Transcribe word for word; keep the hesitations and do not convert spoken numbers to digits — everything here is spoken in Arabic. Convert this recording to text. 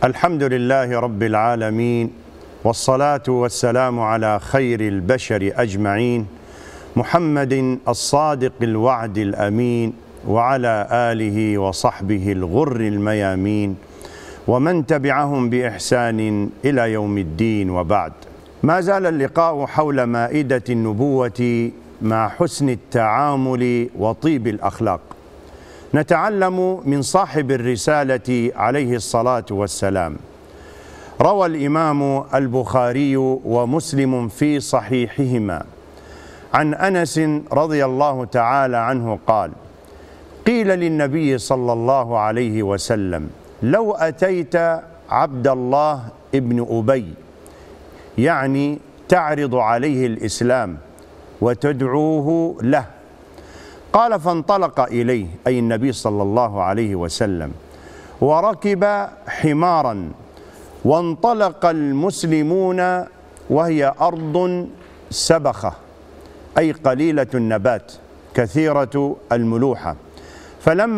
الحمد لله رب العالمين، والصلاة والسلام على خير البشر أجمعين، محمد الصادق الوعد الأمين، وعلى آله وصحبه الغر الميامين، ومن تبعهم بإحسان إلى يوم الدين. وبعد، ما زال اللقاء حول مائدة النبوة مع حسن التعامل وطيب الأخلاق. نتعلم من صاحب الرسالة عليه الصلاة والسلام. روى الإمام البخاري ومسلم في صحيحهما عن أنس رضي الله تعالى عنه قال: قيل للنبي صلى الله عليه وسلم: لو أتيت عبد الله ابن أبي، يعني تعرض عليه الإسلام وتدعوه له. قال: فانطلق إليه، أي النبي صلى الله عليه وسلم، وركب حمارا، وانطلق المسلمون وهي أرض سبخة، أي قليلة النبات كثيرة الملوحة. فلما